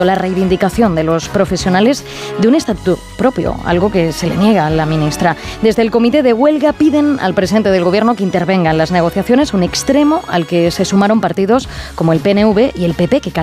la reivindicación de los profesionales de un estatuto propio, algo que se le niega a la ministra. Desde el comité de huelga piden al presidente del Gobierno que intervenga en las negociaciones, un extremo al que se sumaron partidos como el PNV y el PP, que